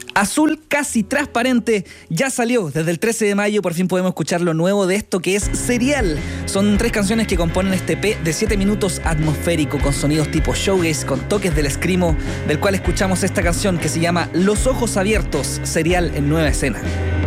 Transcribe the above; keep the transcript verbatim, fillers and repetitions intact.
Azul casi transparente ya salió. Desde el trece de mayo por fin podemos escuchar lo nuevo de esto que es Serial. Son tres canciones que componen este E P de siete minutos atmosférico con sonidos tipo showgaze, con toques del screamo, del cual escuchamos esta canción que se llama Los Ojos Abiertos, Serial en nueva escena.